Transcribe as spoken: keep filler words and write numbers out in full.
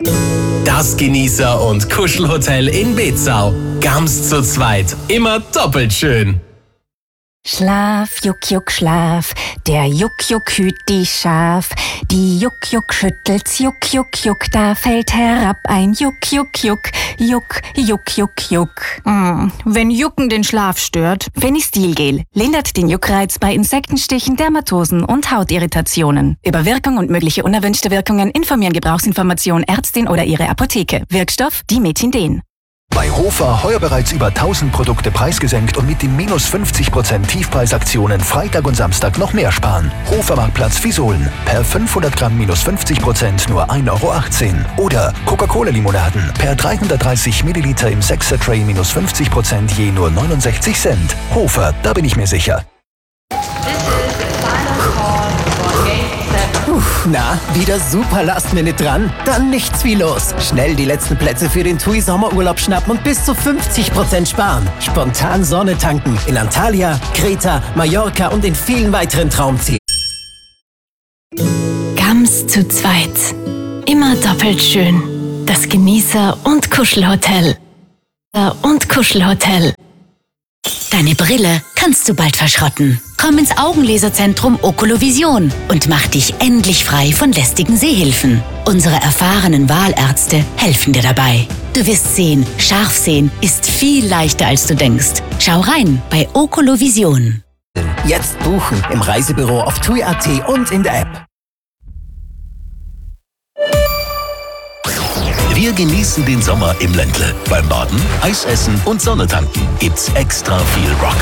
Das Genießer- und Kuschelhotel in Bezau. Ganz zu zweit. Immer doppelt schön. Schlaf, Juck, Juck, Schlaf, der Juck, Juck hüt die Schaf. Die Juck, Juck schüttelt's, Juck, Juck, Juck, da fällt herab ein Juck, Juck, Juck, Juck, Juck, Juck, Juck. Mm, wenn Jucken den Schlaf stört. Fenistilgel lindert den Juckreiz bei Insektenstichen, Dermatosen und Hautirritationen. Über Wirkung und mögliche unerwünschte Wirkungen informieren Gebrauchsinformation Ärztin oder ihre Apotheke. Wirkstoff Dimethinden. Bei Hofer heuer bereits über tausend Produkte preisgesenkt und mit den minus fünfzig Prozent Tiefpreisaktionen Freitag und Samstag noch mehr sparen. Hofermarktplatz Visolen. Per fünfhundert Gramm minus fünfzig Prozent nur ein Euro achtzehn. Oder Coca-Cola-Limonaden. Per dreihundertdreißig Milliliter im Sechser-Tray minus fünfzig Prozent je nur neunundsechzig Cent. Hofer, da bin ich mir sicher. Uff, na, wieder super Last-Minute dran? Dann nichts wie los. Schnell die letzten Plätze für den TUI Sommerurlaub schnappen und bis zu fünfzig Prozent sparen. Spontan Sonne tanken in Antalya, Kreta, Mallorca und in vielen weiteren Traumzielen. Ganz zu zweit. Immer doppelt schön. Das Genießer- und Kuschelhotel. Und Kuschelhotel. Deine Brille kannst du bald verschrotten. Komm ins Augenlaserzentrum Okolovision und mach dich endlich frei von lästigen Sehhilfen. Unsere erfahrenen Wahlärzte helfen dir dabei. Du wirst sehen, scharf sehen ist viel leichter als du denkst. Schau rein bei Okolovision. Jetzt buchen im Reisebüro auf tui punkt at und in der App. Wir genießen den Sommer im Ländle. Beim Baden, Eisessen und Sonne tanken gibt's extra viel Rock.